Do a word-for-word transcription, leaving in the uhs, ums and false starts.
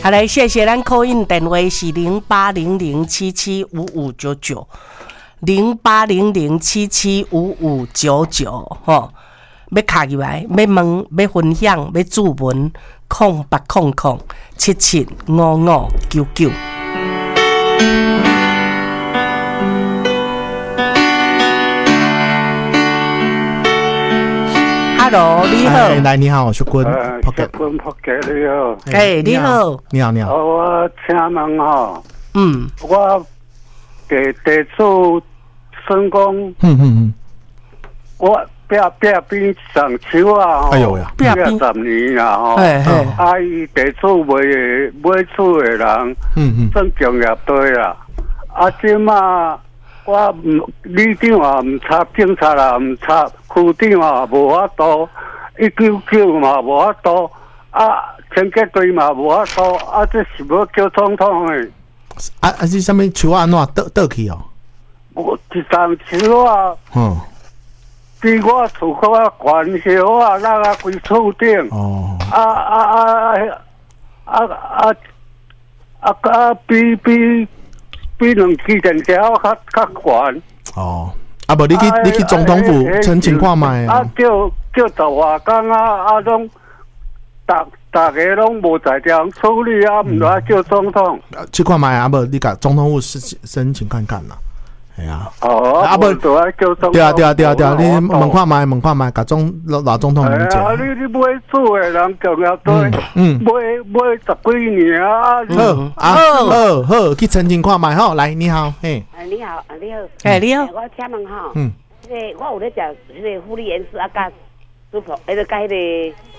好来，谢谢咱 call in 电话是零八零零七七五五九九，零八零零七七五五九九吼。要卡入来，要问，要分享，要注文，空八空空七七五五九九。Hello， 你好。 哎，来，你好，我是君。 呃，是君福杰，你好。 哎，你好。 你好，你好。 哦，我请问吼， 嗯， 我地地主算讲， 嗯嗯嗯， 我壁壁边上树啊， 哎呦呀， 壁十年啊，吼， 嘿嘿， 啊，伊地主买买厝的人， 嗯嗯， 算工业队啦，啊，即马。我唔，里长啊唔插，警察啊唔插，区长啊无法度，一九九嘛无法度，啊，清洁队嘛无法度，啊，这是要叫总统的。 啊啊，是啥物树啊？安怎倒倒去哦？ 我一丛树啊， 嗯， 比我厝较悬些，我啊落啊规厝顶。 哦， 啊啊啊啊啊啊啊！比比。比两支电条较较悬哦，啊无你去你去总统府申请看卖啊，叫叫十外工啊，啊拢，大大家拢无在场处理啊，唔来叫总统。 去看卖啊，无你甲总统府申申请看看啦。系啊， 哦，啊无就爱叫总统。 对啊对啊对啊对啊，你问看卖问看卖，甲总老总统问者。 啊，你你买厝的人共业队，嗯，买买十几年啊。 好啊，好好去申请看卖吼，来你好，嘿。 啊你好，啊你好， 哎你好， 我请问吼， 嗯， 迄个我有咧食迄个护理盐水啊，甲舒服，迄个甲迄个